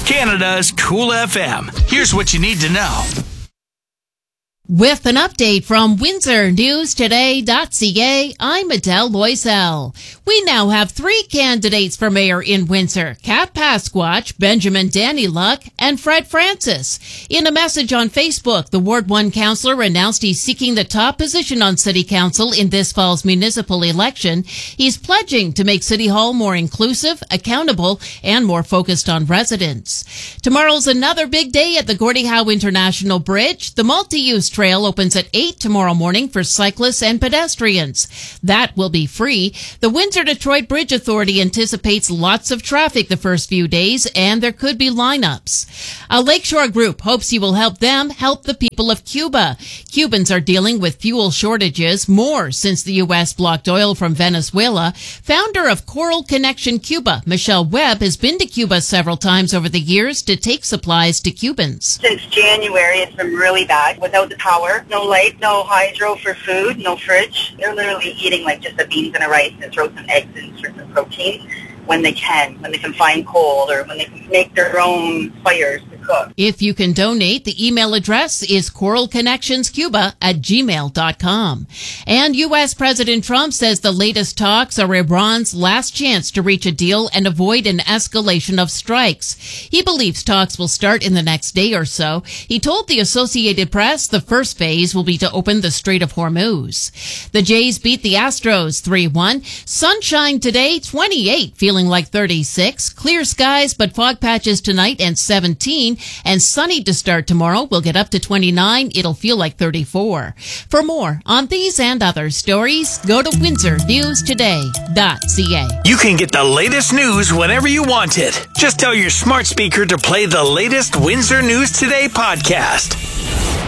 Canada's Cool FM. Here's what you need to know. With an update from WindsorNewsToday.ca, I'm Adele Loisel. We now have 3 candidates for mayor in Windsor: Kat Pasquatch, Benjamin Danny Luck, and Fred Francis. In a message on Facebook, the Ward 1 councillor announced he's seeking the top position on City Council in this fall's municipal election. He's pledging to make City Hall more inclusive, accountable, and more focused on residents. Tomorrow's another big day at the Gordie Howe International Bridge. The multi-use trail opens at 8 tomorrow morning for cyclists and pedestrians. That will be free. The Windsor-Detroit Bridge Authority anticipates lots of traffic the first few days, and there could be lineups. A Lakeshore group hopes you will help them help the people of Cuba. Cubans are dealing with fuel shortages, more since the U.S. blocked oil from Venezuela. Founder of Coral Connection Cuba, Michelle Webb, has been to Cuba several times over the years to take supplies to Cubans. Since January, it's been really bad. Without the power, no light, no hydro for food, no fridge. They're literally eating like just the beans and a rice and throw some eggs and some protein when they can find coal or when they can make their own fires to cook. If you can donate, the email address is coralconnectionscuba@gmail.com. And U.S. President Trump says the latest talks are Iran's last chance to reach a deal and avoid an escalation of strikes. He believes talks will start in the next day or so. He told the Associated Press the first phase will be to open the Strait of Hormuz. The Jays beat the Astros 3-1. Sunshine today, 28, feeling like 36. Clear skies, but fog patches tonight and 17. And sunny to start tomorrow. We'll get up to 29. It'll feel like 34. For more on these and other stories, go to WindsorNewsToday.ca. You can get the latest news whenever you want it. Just tell your smart speaker to play the latest Windsor News Today podcast.